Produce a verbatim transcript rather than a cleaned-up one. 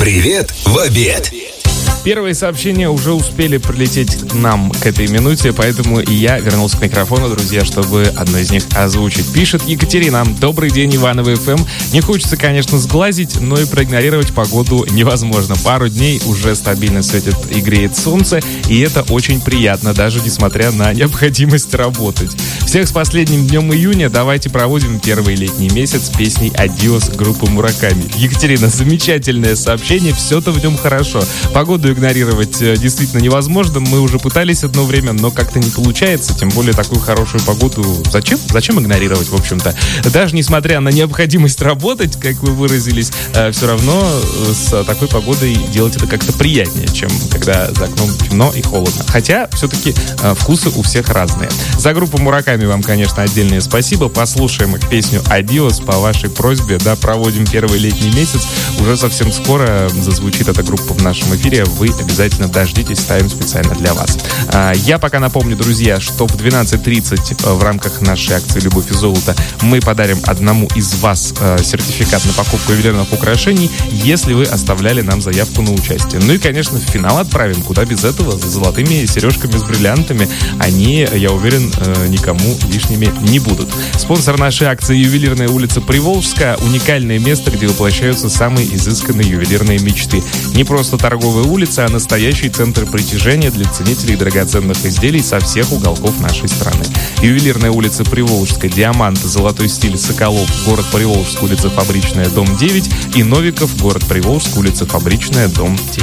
Привет в обед. Первые сообщения уже успели прилететь к нам к этой минуте, поэтому и я вернулся к микрофону, друзья, чтобы одно из них озвучить. Пишет Екатерина: добрый день, Иваново эф эм. Не хочется, конечно, сглазить, но и проигнорировать погоду невозможно. Пару дней уже стабильно светит и греет солнце, и это очень приятно, даже несмотря на необходимость работать. Всех с последним днем июня. Давайте проводим первый летний месяц с песней «Адиос» группы Мураками. Екатерина, замечательное сообщение, все-то в нем хорошо. Погоду игнорировать действительно невозможно. Мы уже пытались одно время, но как-то не получается. Тем более такую хорошую погоду зачем? Зачем игнорировать, в общем-то? Даже несмотря на необходимость работать, как вы выразились, все равно с такой погодой делать это как-то приятнее, чем когда за окном темно и холодно. Хотя все-таки вкусы у всех разные. За группу Мураками вам, конечно, отдельное спасибо. Послушаем их песню «Адиос» по вашей просьбе. Да, проводим первый летний месяц. Уже совсем скоро зазвучит эта группа в нашем эфире. Вы обязательно дождитесь, ставим специально для вас. А, я пока напомню, друзья, что в двенадцать тридцать в рамках нашей акции «Любовь и золото» мы подарим одному из вас а, сертификат на покупку ювелирных украшений, если вы оставляли нам заявку на участие. Ну и, конечно, в финал отправим, куда без этого, с золотыми сережками, с бриллиантами. Они, я уверен, никому лишними не будут. Спонсор нашей акции — Ювелирная улица Приволжская. Уникальное место, где воплощаются самые изысканные ювелирные мечты. Не просто торговая улица, а настоящий центр притяжения для ценителей драгоценных изделий со всех уголков нашей страны. Ювелирная улица Приволжская, Диамант, Золотой стиль, Соколов, город Приволжск, улица Фабричная, дом девять, и Новиков, город Приволжск, улица Фабричная, дом девять.